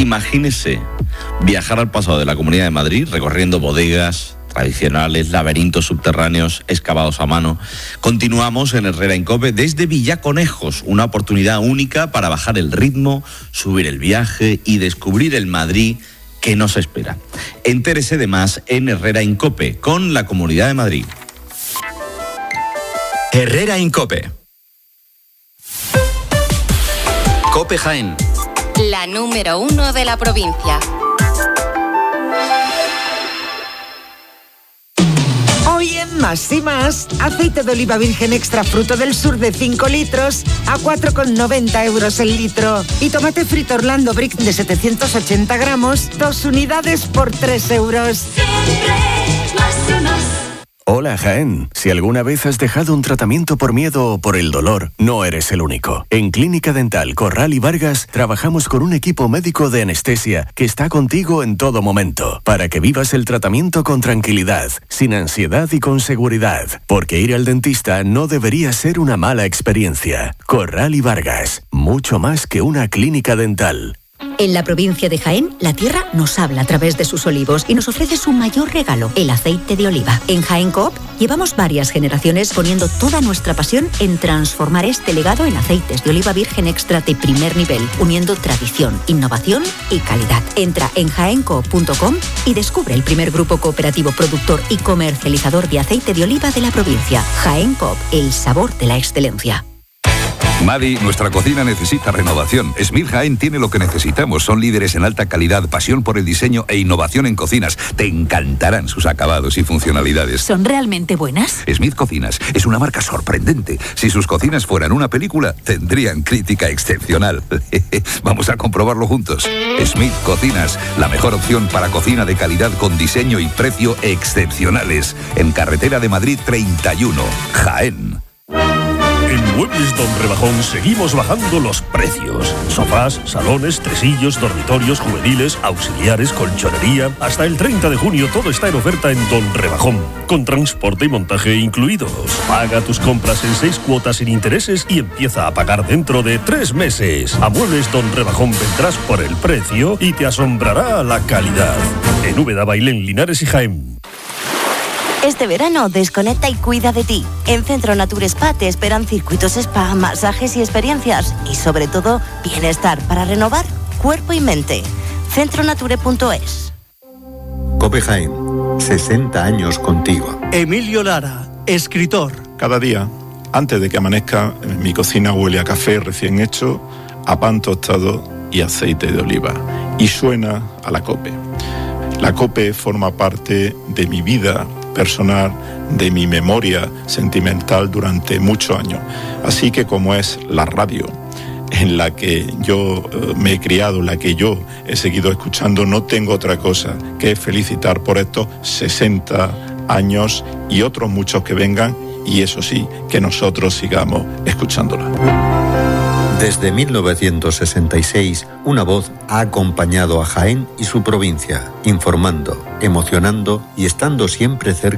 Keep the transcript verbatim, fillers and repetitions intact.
Imagínese viajar al pasado de la Comunidad de Madrid recorriendo bodegas tradicionales, laberintos subterráneos excavados a mano. Continuamos en Herrera en COPE desde Villaconejos, una oportunidad única para bajar el ritmo, subir el viaje y descubrir el Madrid que nos espera. Entérese de más en Herrera en COPE con la Comunidad de Madrid. Herrera en COPE. COPE Jaén. La número uno de la provincia. Hoy en Más y Más, aceite de oliva virgen extra fruto del sur de cinco litros a cuatro con noventa euros el litro. Y tomate frito Orlando Brick de setecientos ochenta gramos, dos unidades por tres euros. Siempre más y más. Hola Jaén, si alguna vez has dejado un tratamiento por miedo o por el dolor, no eres el único. En Clínica Dental Corral y Vargas trabajamos con un equipo médico de anestesia que está contigo en todo momento, para que vivas el tratamiento con tranquilidad, sin ansiedad y con seguridad, porque ir al dentista no debería ser una mala experiencia. Corral y Vargas, mucho más que una clínica dental. En la provincia de Jaén, la tierra nos habla a través de sus olivos y nos ofrece su mayor regalo, el aceite de oliva. En Jaén Coop llevamos varias generaciones poniendo toda nuestra pasión en transformar este legado en aceites de oliva virgen extra de primer nivel, uniendo tradición, innovación y calidad. Entra en jaén coop punto com y descubre el primer grupo cooperativo productor y comercializador de aceite de oliva de la provincia. Jaén Coop, el sabor de la excelencia. Madi, nuestra cocina necesita renovación. Smith Jaén tiene lo que necesitamos. Son líderes en alta calidad, pasión por el diseño e innovación en cocinas. Te encantarán sus acabados y funcionalidades. ¿Son realmente buenas? Smith Cocinas es una marca sorprendente. Si sus cocinas fueran una película, tendrían crítica excepcional. Vamos a comprobarlo juntos. Smith Cocinas, la mejor opción para cocina de calidad con diseño y precio excepcionales. En Carretera de Madrid treinta y uno, Jaén. En Muebles Don Rebajón seguimos bajando los precios. Sofás, salones, tresillos, dormitorios, juveniles, auxiliares, colchonería. Hasta el treinta de junio todo está en oferta en Don Rebajón, con transporte y montaje incluidos. Paga tus compras en seis cuotas sin intereses y empieza a pagar dentro de tres meses. A Muebles Don Rebajón vendrás por el precio y te asombrará la calidad. En Úbeda, Bailén, Linares y Jaén. Este verano desconecta y cuida de ti. En Centro Nature Spa te esperan circuitos spa, masajes y experiencias. Y sobre todo, bienestar para renovar cuerpo y mente. centronature punto es. COPE Jaén, sesenta años contigo. Emilio Lara, escritor. Cada día, antes de que amanezca, mi cocina huele a café recién hecho, a pan tostado y aceite de oliva. Y suena a la COPE. La COPE forma parte de mi vida personal, de mi memoria sentimental durante muchos años. Así que como es la radio en la que yo eh, me he criado, en la que yo he seguido escuchando, no tengo otra cosa que felicitar por estos sesenta años y otros muchos que vengan, y eso sí, que nosotros sigamos escuchándola. Desde mil novecientos sesenta y seis, una voz ha acompañado a Jaén y su provincia, informando, emocionando y estando siempre cerca